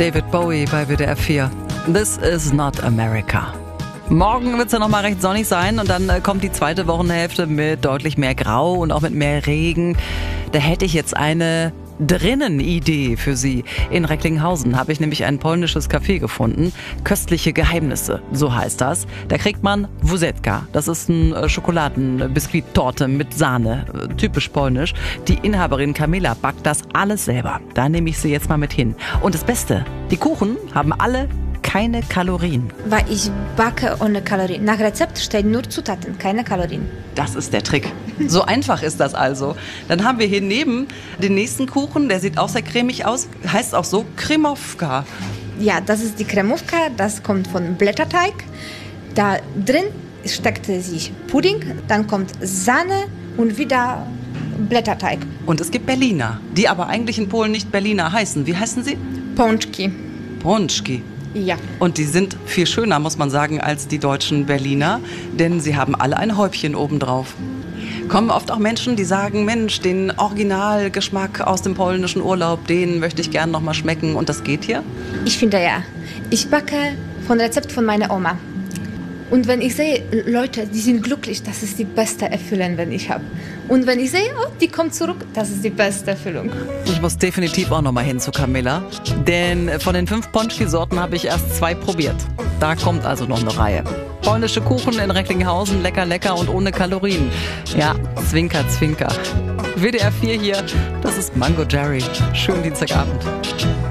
David Bowie bei WDR 4. This is not America. Morgen wird es ja noch mal recht sonnig sein und dann kommt die zweite Wochenhälfte mit deutlich mehr Grau und auch mit mehr Regen. Da hätte ich jetzt eine Drinnen-Idee für Sie. In Recklinghausen habe ich nämlich ein polnisches Café gefunden. Köstliche Geheimnisse, so heißt das. Da kriegt man Wózeczka. Das ist eine Schokoladenbiskuit-Torte mit Sahne. Typisch polnisch. Die Inhaberin Kamila backt das alles selber. Da nehme ich Sie jetzt mal mit hin. Und das Beste, die Kuchen haben alle keine Kalorien. Weil ich backe ohne Kalorien. Nach Rezept steht nur Zutaten, keine Kalorien. Das ist der Trick. So einfach ist das also. Dann haben wir hier neben den nächsten Kuchen, der sieht auch sehr cremig aus, heißt auch so Kremówka. Ja, das ist die Kremówka, das kommt von Blätterteig. Da drin steckt sich Pudding, dann kommt Sahne und wieder Blätterteig. Und es gibt Berliner, die aber eigentlich in Polen nicht Berliner heißen. Wie heißen sie? Pączki. Pączki. Ja. Und die sind viel schöner, muss man sagen, als die deutschen Berliner, denn sie haben alle ein Häubchen obendrauf. Kommen oft auch Menschen, die sagen, Mensch, den Originalgeschmack aus dem polnischen Urlaub, den möchte ich gern noch mal schmecken und das geht hier? Ich finde ja. Ich backe von Rezept von meiner Oma. Und wenn ich sehe, Leute, die sind glücklich, das ist die beste Erfüllung, wenn ich habe. Und wenn ich sehe, oh, die kommt zurück, das ist die beste Erfüllung. Ich muss definitiv auch noch mal hin zu Kamila, denn von den 5 Pączki-Sorten habe ich erst 2 probiert. Da kommt also noch eine Reihe. Polnische Kuchen in Recklinghausen, lecker, lecker und ohne Kalorien. Ja, Zwinker, Zwinker. WDR 4 hier, das ist Mango Jerry. Schönen Dienstagabend.